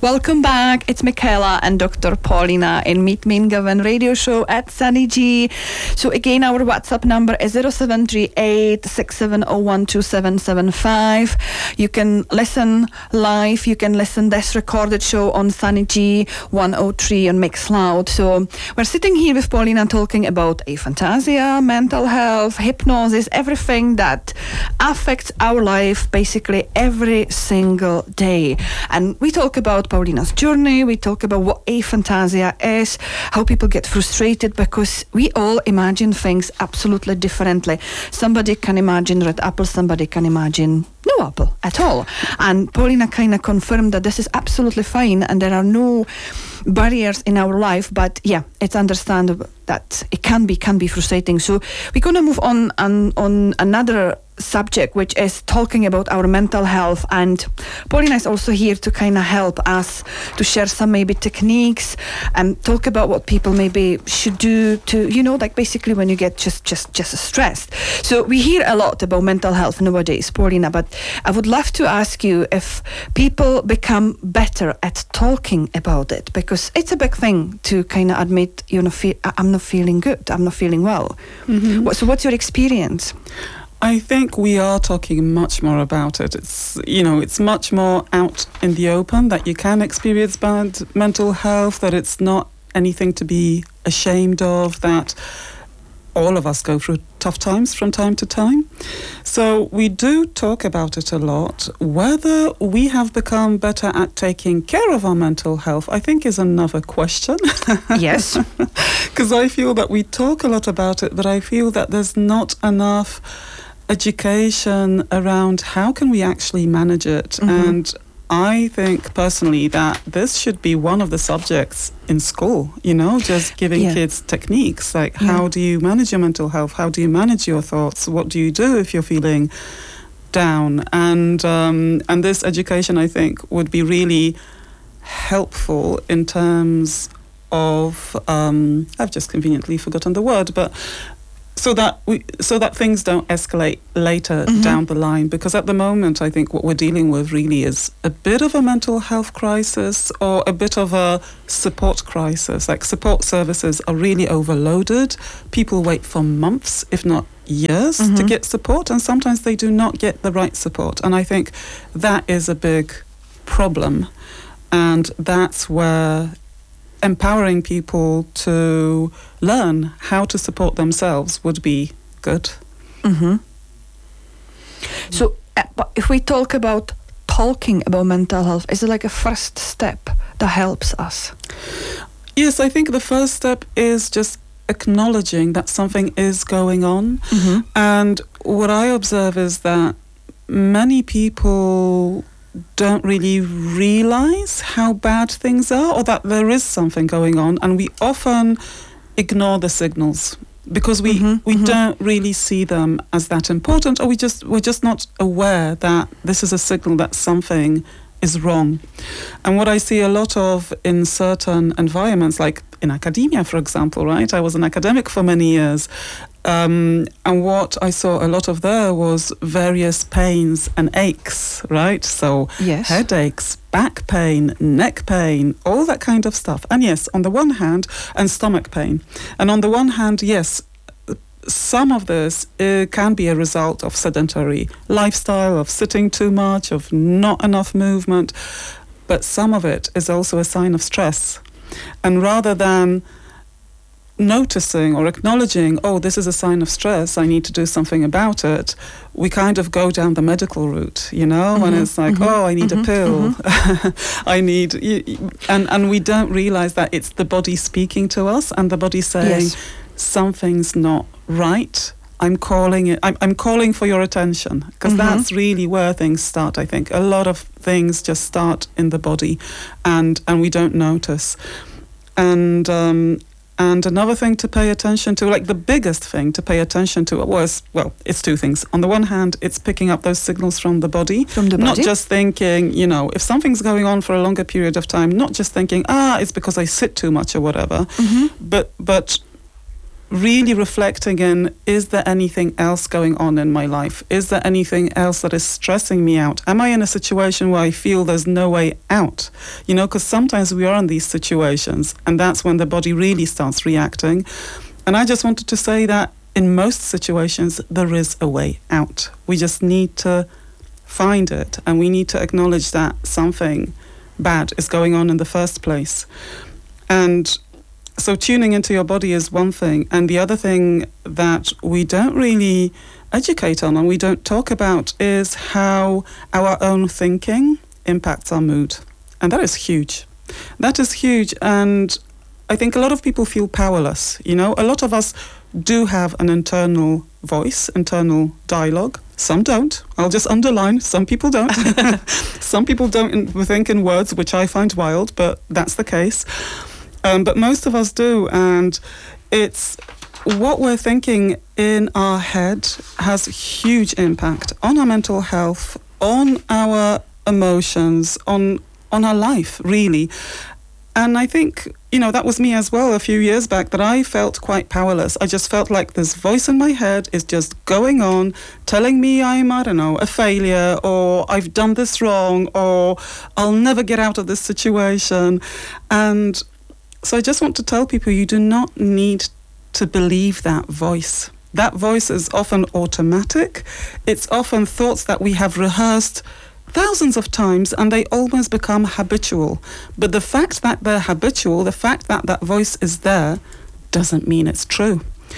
Welcome back. It's Michaela and Dr. Paulina in Meet Me in Govan radio show at Sunny G. So again, our WhatsApp number is 0738 6701 2775. You can listen live. You can listen this recorded show on Sunny G 103 on Mixcloud. So we're sitting here with Paulina talking about aphantasia, mental health, hypnosis, everything that affects our life basically every single day. And we talk about Paulina's journey. We talk about what aphantasia is, how people get frustrated because we all imagine things absolutely differently. Somebody can imagine red apple, somebody can imagine no apple at all. And Paulina kind of confirmed that this is absolutely fine and there are no barriers in our life, but yeah, it's understandable that it can be frustrating. So we're going to move on another subject, which is talking about our mental health, and Paulina is also here to kind of help us to share some maybe techniques and talk about what people maybe should do to, like basically when you get just stressed. So we hear a lot about mental health nowadays, Paulina, but I would love to ask you if people become better at talking about it, because it's a big thing to kind of admit, I'm not feeling good, I'm not feeling well. Mm-hmm. So what's your experience? I think we are talking much more about it. It's much more out in the open that you can experience bad mental health, that it's not anything to be ashamed of, that all of us go through tough times from time to time. So we do talk about it a lot. Whether we have become better at taking care of our mental health, I think is another question. Yes. Because I feel that we talk a lot about it, but I feel that there's not enough education around how can we actually manage it. Mm-hmm. And I think personally that this should be one of the subjects in school, just giving kids techniques like how do you manage your mental health, how do you manage your thoughts, what do you do if you're feeling down, and this education I think would be really helpful in terms of I've just conveniently forgotten the word, but so that things don't escalate later down the line, because at the moment I think what we're dealing with really is a bit of a mental health crisis or a bit of a support crisis. Like support services are really overloaded. People wait for months, if not years, to get support, and sometimes they do not get the right support. And I think that is a big problem, and that's where empowering people to learn how to support themselves would be good. Mm-hmm. So if we talk about talking about mental health, is it like a first step that helps us? Yes, I think the first step is just acknowledging that something is going on. Mm-hmm. And what I observe is that many people don't really realize how bad things are, or that there is something going on, and we often ignore the signals because we don't really see them as that important, or we're just not aware that this is a signal that something is wrong. And what I see a lot of in certain environments, like in academia, for example, right? I was an academic for many years. And what I saw a lot of there was various pains and aches, right? So headaches, back pain, neck pain, all that kind of stuff. And yes, on the one hand, and stomach pain. And on the one hand, yes, some of this can be a result of sedentary lifestyle, of sitting too much, of not enough movement. But some of it is also a sign of stress. And rather than noticing or acknowledging, oh, this is a sign of stress, I need to do something about it, we kind of go down the medical route, and it's like, oh, I need a pill. I need, and we don't realize that it's the body speaking to us, and the body saying, something's not right. I'm calling for your attention, because that's really where things start, I think. A lot of things just start in the body, and we don't notice. And another thing to pay attention to, like the biggest thing to pay attention to it's two things. On the one hand, it's picking up those signals from the body. Not just thinking, if something's going on for a longer period of time, not just thinking, it's because I sit too much or whatever, but really reflecting in, is there anything else going on in my life? Is there anything else that is stressing me out? Am I in a situation where I feel there's no way out? You know, because sometimes we are in these situations, and that's when the body really starts reacting. And I just wanted to say that in most situations, there is a way out. We just need to find it, and we need to acknowledge that something bad is going on in the first place. And so tuning into your body is one thing. And the other thing that we don't really educate on and we don't talk about is how our own thinking impacts our mood. And that is huge. That is huge. And I think a lot of people feel powerless. You know, a lot of us do have an internal voice, internal dialogue. Some don't. I'll just underline, some people don't. Some people don't think in words, which I find wild, but that's the case. But most of us do, and it's what we're thinking in our head has huge impact on our mental health, on our emotions, on our life, really. And I think, you know, that was me as well a few years back, that I felt quite powerless. I just felt like this voice in my head is just going on, telling me I'm, I don't know, a failure, or I've done this wrong, or I'll never get out of this situation. And so I just want to tell people, you do not need to believe that voice. That voice is often automatic. It's often thoughts that we have rehearsed thousands of times, and they almost become habitual. But the fact that they're habitual, the fact that that voice is there, doesn't mean it's true.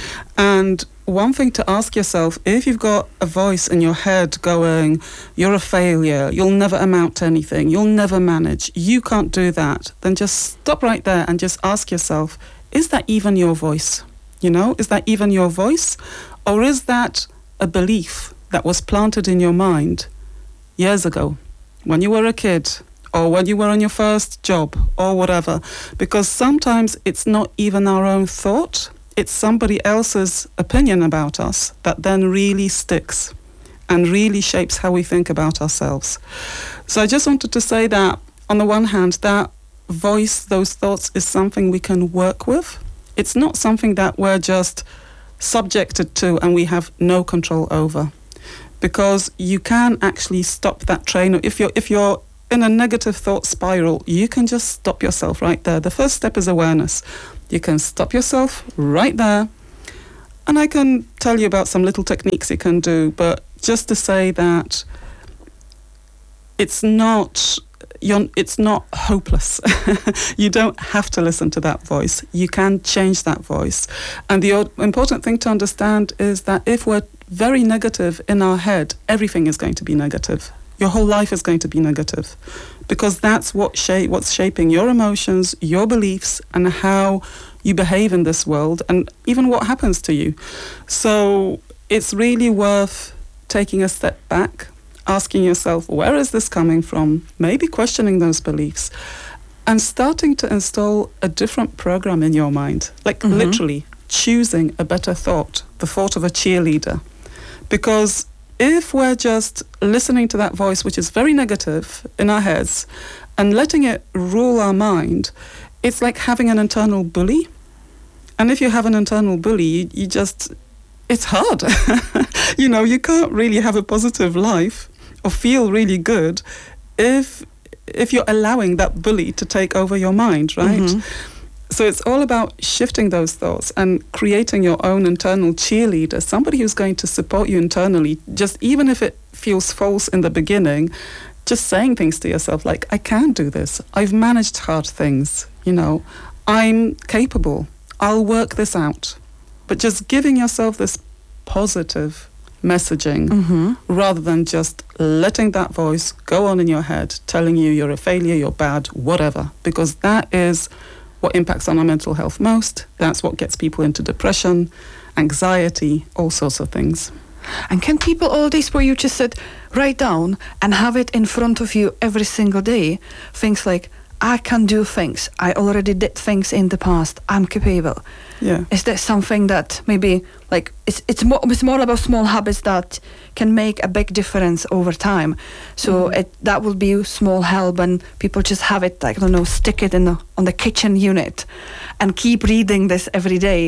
And one thing to ask yourself, if you've got a voice in your head going, you're a failure, you'll never amount to anything, you'll never manage, you can't do that, then just stop right there and just ask yourself, is that even your voice? You know, is that even your voice? Or is that a belief that was planted in your mind years ago, when you were a kid, or when you were on your first job, or whatever? Because sometimes it's not even our own thought, it's somebody else's opinion about us that then really sticks and really shapes how we think about ourselves. So I just wanted to say that, on the one hand, that voice, those thoughts, is something we can work with. It's not something that we're just subjected to and we have no control over. Because you can actually stop that train. If you're in a negative thought spiral, you can just stop yourself right there. The first step is awareness. You can stop yourself right there. And I can tell you about some little techniques you can do, but just to say that it's not hopeless. You don't have to listen to that voice. You can change that voice. And the important thing to understand is that if we're very negative in our head, everything is going to be negative. Your whole life is going to be negative, because that's what's shaping your emotions, your beliefs, and how you behave in this world, and even what happens to you. So it's really worth taking a step back, asking yourself, where is this coming from? Maybe questioning those beliefs and starting to install a different program in your mind, like literally choosing a better thought, the thought of a cheerleader. Because if we're just listening to that voice, which is very negative in our heads, and letting it rule our mind, it's like having an internal bully. And if you have an internal bully, you just, it's hard. You know, you can't really have a positive life or feel really good if you're allowing that bully to take over your mind, right? So it's all about shifting those thoughts and creating your own internal cheerleader, somebody who's going to support you internally, just even if it feels false in the beginning, just saying things to yourself like, I can do this. I've managed hard things, you know, I'm capable. I'll work this out. But just giving yourself this positive messaging rather than just letting that voice go on in your head, telling you you're a failure, you're bad, whatever, because that is what impacts on our mental health most. That's what gets people into depression, anxiety, all sorts of things. And can people, all this where you just said, write down and have it in front of you every single day, things like, I can do things, I already did things in the past, I'm capable. Yeah. Is that something that maybe, like, it's more about small habits that can make a big difference over time? So that will be small help, and people just have it, like, I don't know, stick it on the kitchen unit and keep reading this every day.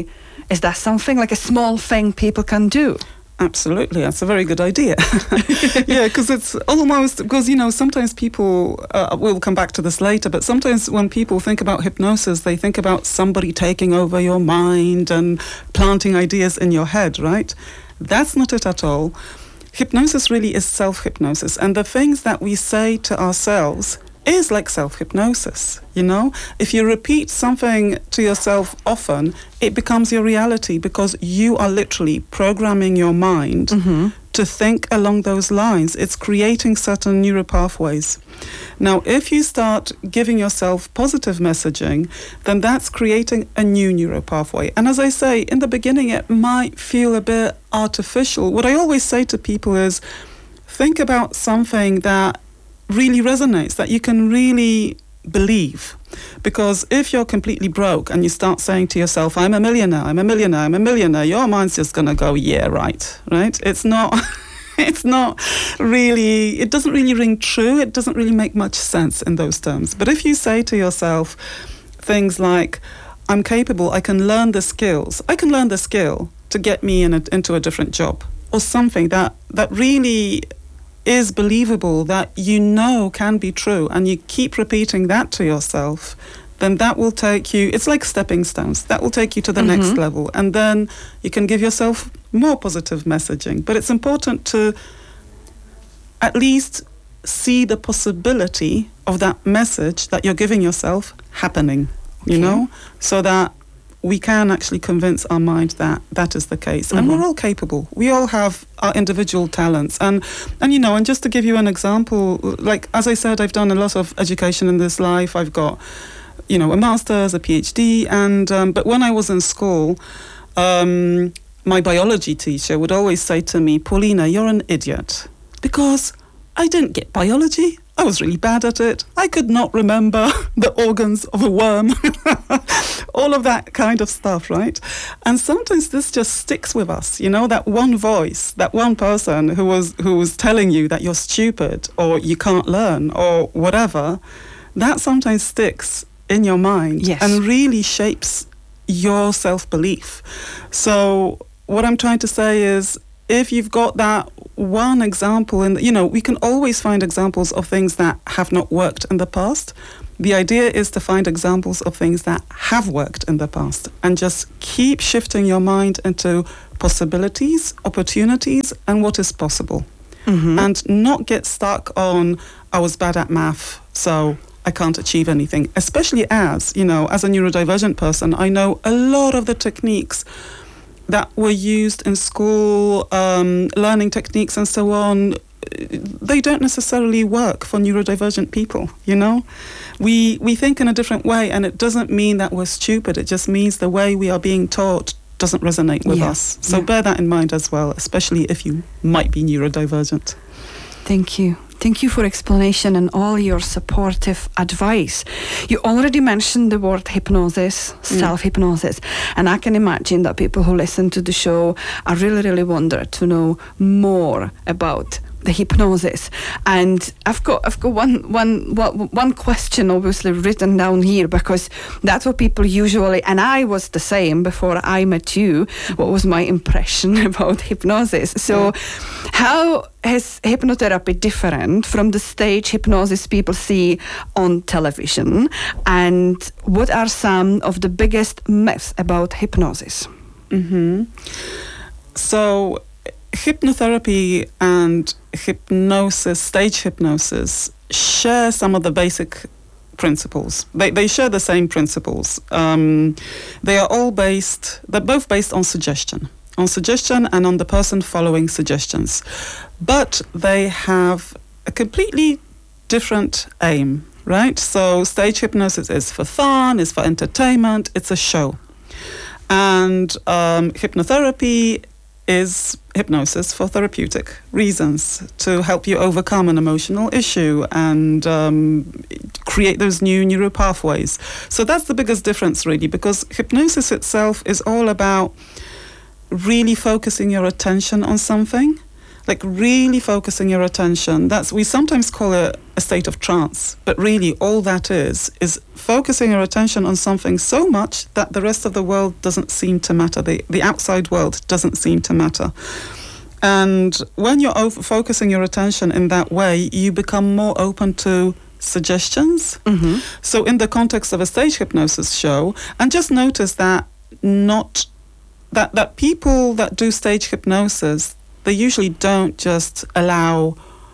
Is that something like a small thing people can do? Absolutely, that's a very good idea. Yeah, because it's almost, because, you know, sometimes people, we'll come back to this later, but sometimes when people think about hypnosis, they think about somebody taking over your mind and planting ideas in your head, right? That's not it at all. Hypnosis really is self-hypnosis, and the things that we say to ourselves is like self-hypnosis, you know? If you repeat something to yourself often, it becomes your reality, because you are literally programming your mind to think along those lines. It's creating certain neural pathways. Now, if you start giving yourself positive messaging, then that's creating a new neural pathway. And as I say, in the beginning, it might feel a bit artificial. What I always say to people is, think about something that really resonates, that you can really believe. Because if you're completely broke and you start saying to yourself, I'm a millionaire, I'm a millionaire, I'm a millionaire, your mind's just going to go, yeah, right? It's not, it's not really, it doesn't really ring true. It doesn't really make much sense in those terms. But if you say to yourself things like, I'm capable, I can learn the skills, I can learn the skill to get me into a different job, or something that really is believable, that you know can be true, and you keep repeating that to yourself, then that will take you, it's like stepping stones, that will take you to the next level, and then you can give yourself more positive messaging. But it's important to at least see the possibility of that message that you're giving yourself happening, you know, so that we can actually convince our mind that that is the case. And we're all capable. We all have our individual talents. And you know, and just to give you an example, like, as I said, I've done a lot of education in this life. I've got, you know, a master's, a PhD. And but when I was in school, my biology teacher would always say to me, Paulina, you're an idiot. Because I didn't get biology. I was really bad at it. I could not remember the organs of a worm. All of that kind of stuff, right? And sometimes this just sticks with us, you know, that one voice, that one person who was telling you that you're stupid or you can't learn or whatever, that sometimes sticks in your mind and really shapes your self-belief. So what I'm trying to say is, if you've got that one example, and you know, we can always find examples of things that have not worked in the past. The idea is to find examples of things that have worked in the past, and just keep shifting your mind into possibilities, opportunities, and what is possible. And not get stuck on, I was bad at math, so I can't achieve anything. Especially as, you know, as a neurodivergent person, I know a lot of the techniques that were used in school, learning techniques and so on, they don't necessarily work for neurodivergent people, you know? We think in a different way, and it doesn't mean that we're stupid. It just means the way we are being taught doesn't resonate with us. So bear that in mind as well, especially if you might be neurodivergent. Thank you. Thank you for explanation and all your supportive advice. You already mentioned the word hypnosis, self-hypnosis, and I can imagine that people who listen to the show are really wonder to know more about the hypnosis. And I've got one question obviously written down here, because that's what people usually, and I was the same before I met you, what was my impression about hypnosis. So how is hypnotherapy different from the stage hypnosis people see on television, and what are some of the biggest myths about hypnosis? So hypnotherapy and hypnosis, stage hypnosis, share some of the basic principles. They share the same principles. They are all they're both based on suggestion and on the person following suggestions. But they have a completely different aim, right? So stage hypnosis is for fun, is for entertainment, it's a show. And hypnotherapy is hypnosis for therapeutic reasons, to help you overcome an emotional issue and create those new neural pathways. So that's the biggest difference, really, because hypnosis itself is all about really focusing your attention on something. like really focusing your attention. We sometimes call it a state of trance, but really all that is focusing your attention on something so much that the rest of the world doesn't seem to matter. The outside world doesn't seem to matter. And when you're focusing your attention in that way, you become more open to suggestions. Mm-hmm. So in the context of a stage hypnosis show, and just notice that that people that do stage hypnosis, they usually don't just allow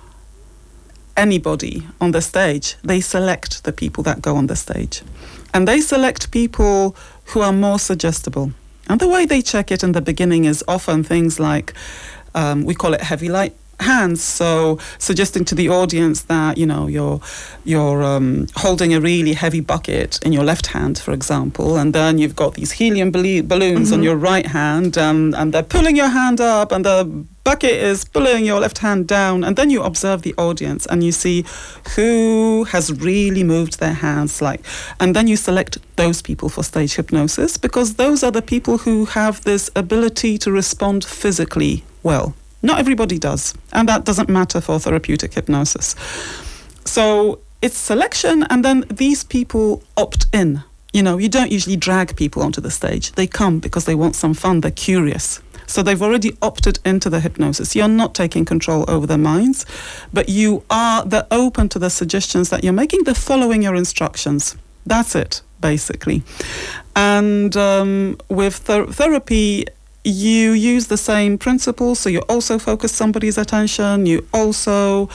anybody on the stage. They select the people that go on the stage. And they select people who are more suggestible. And the way they check it in the beginning is often things like, we call it heavy light hands, so suggesting to the audience that you're holding a really heavy bucket in your left hand, for example, and then you've got these helium balloons on your right hand, and they're pulling your hand up, and the bucket is pulling your left hand down, and then you observe the audience and you see who has really moved their hands, and then you select those people for stage hypnosis, because those are the people who have this ability to respond physically well. Not everybody does, and that doesn't matter for therapeutic hypnosis. So it's selection, and then these people opt in. You don't usually drag people onto the stage. They come because they want some fun, they're curious. So they've already opted into the hypnosis. You're not taking control over their minds, but they're open to the suggestions that you're making. They're following your instructions. That's it, basically. And with therapy, you use the same principles, so you also focus somebody's attention, you also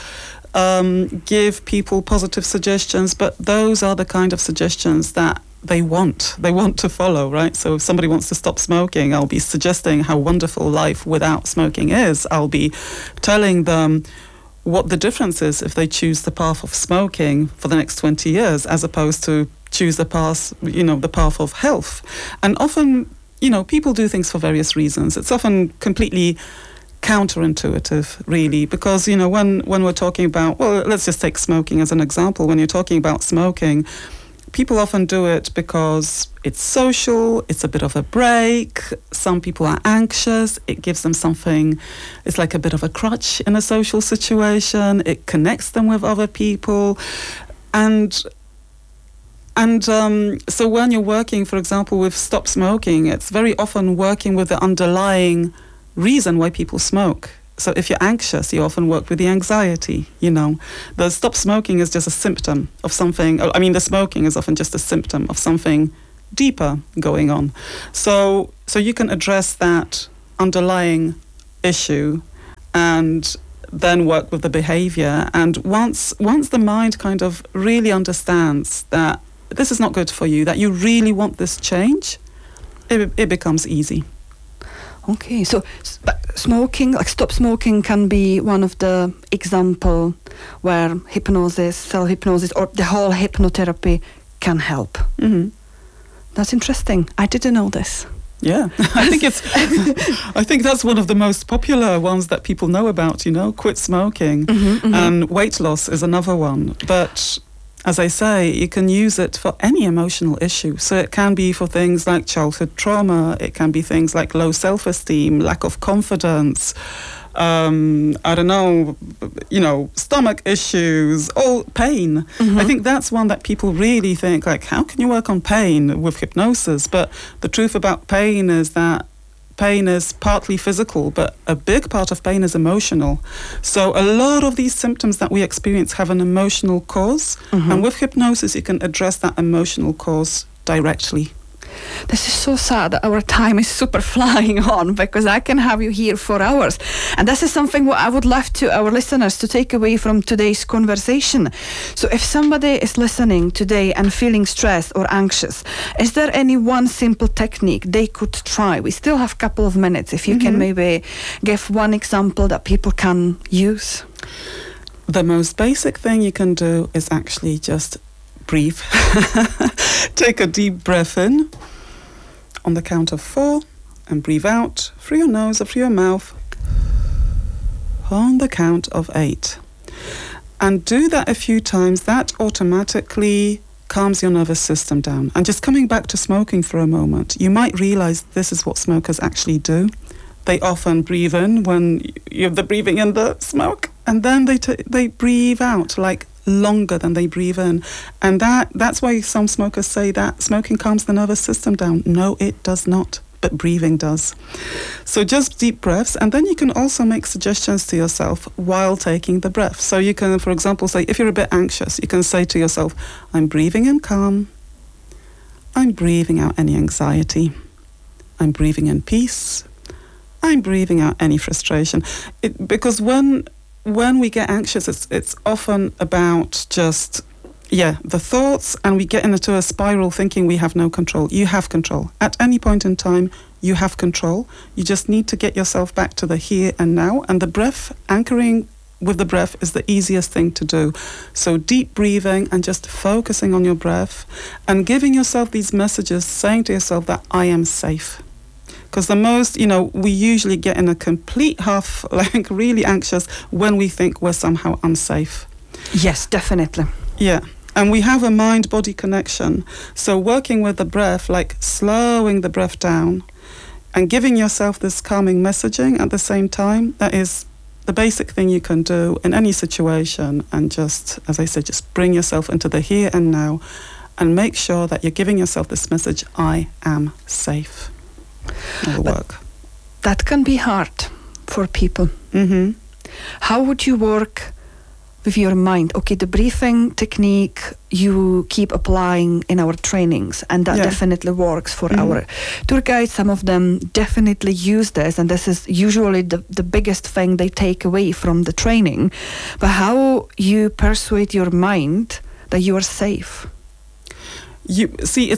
give people positive suggestions, but those are the kind of suggestions that they want to follow, right? So if somebody wants to stop smoking, I'll be suggesting how wonderful life without smoking is. I'll be telling them what the difference is if they choose the path of smoking for the next 20 years as opposed to choose the path of health. And often, people do things for various reasons. It's often completely counterintuitive, really, because, when we're talking about, well, let's just take smoking as an example. When you're talking about smoking, people often do it because it's social, it's a bit of a break. Some people are anxious. It gives them something, it's like a bit of a crutch in a social situation. It connects them with other people. And so when you're working, for example, with stop smoking, it's very often working with the underlying reason why people smoke. So if you're anxious, you often work with the anxiety, The stop smoking is just a symptom of something. The smoking is often just a symptom of something deeper going on. So you can address that underlying issue and then work with the behavior. And once the mind kind of really understands that this is not good for you, that you really want this change, it becomes easy. Okay, so smoking, stop smoking, can be one of the example where hypnosis, self-hypnosis, or the whole hypnotherapy can help. Mm-hmm. That's interesting. I didn't know this. Yeah, I think that's one of the most popular ones that people know about, quit smoking. Mm-hmm, mm-hmm. And weight loss is another one. But as I say, you can use it for any emotional issue. So it can be for things like childhood trauma. It can be things like low self-esteem, lack of confidence, stomach issues, all pain. Mm-hmm. I think that's one that people really think, how can you work on pain with hypnosis? But the truth about pain is that pain is partly physical, but a big part of pain is emotional. So a lot of these symptoms that we experience have an emotional cause. Mm-hmm. And with hypnosis, you can address that emotional cause directly. This is so sad that our time is super flying on, because I can have you here for hours. And this is something what I would love to our listeners to take away from today's conversation. So if somebody is listening today and feeling stressed or anxious, is there any one simple technique they could try? We still have a couple of minutes. If you can maybe give one example that people can use. The most basic thing you can do is actually just breathe. Take a deep breath in on the count of 4 and breathe out through your nose or through your mouth on the count of 8. And do that a few times. That automatically calms your nervous system down. And just coming back to smoking for a moment, you might realize this is what smokers actually do. They often breathe in when they're breathing in the smoke, and then they breathe out like longer than they breathe in. And that's why some smokers say that smoking calms the nervous system down. No, it does not, but breathing does. So just deep breaths, and then you can also make suggestions to yourself while taking the breath. So you can, for example, say, if you're a bit anxious, you can say to yourself, I'm breathing in calm. I'm breathing out any anxiety. I'm breathing in peace. I'm breathing out any frustration. Because when we get anxious, it's often about just, the thoughts, and we get into a spiral thinking we have no control. You have control. At any point in time, you have control. You just need to get yourself back to the here and now. And the breath, anchoring with the breath, is the easiest thing to do. So deep breathing and just focusing on your breath and giving yourself these messages, saying to yourself that I am safe. Because we usually get in a complete huff, like really anxious, when we think we're somehow unsafe. Yes, definitely. Yeah. And we have a mind-body connection. So working with the breath, like slowing the breath down and giving yourself this calming messaging at the same time, that is the basic thing you can do in any situation. And just, as I said, just bring yourself into the here and now and make sure that you're giving yourself this message, I am safe. It'll work. That can be hard for people. Mm-hmm. How would you work with your mind? Okay, the breathing technique you keep applying in our trainings, and that definitely works for our tour guides. Some of them definitely use this, and this is usually the biggest thing they take away from the training. But how you persuade your mind that you are safe? You see,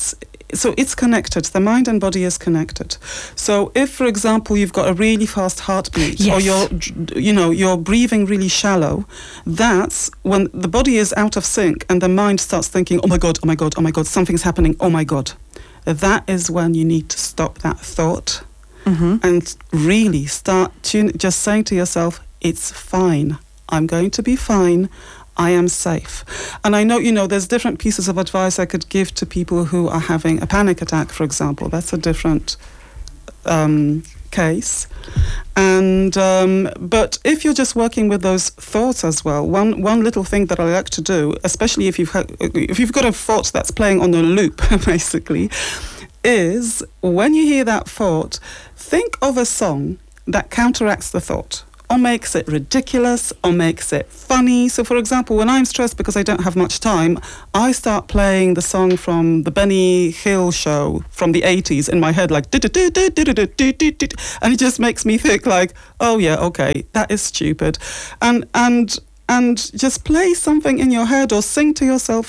it's connected. The mind and body is connected. So if, for example, you've got a really fast heartbeat, or you're breathing really shallow, that's when the body is out of sync and the mind starts thinking, oh my God, something's happening, oh my God. That is when you need to stop that thought and really start just saying to yourself, it's fine. I'm going to be fine. I am safe. And I know, there's different pieces of advice I could give to people who are having a panic attack, for example. That's a different case. And but if you're just working with those thoughts as well, one little thing that I like to do, especially if you've got a thought that's playing on a loop, basically, is when you hear that thought, think of a song that counteracts the thought, or makes it ridiculous, or makes it funny. So, for example, when I'm stressed because I don't have much time, I start playing the song from the Benny Hill show from the 80s in my head, like, and it just makes me think like, oh yeah, okay, that is stupid. And just play something in your head or sing to yourself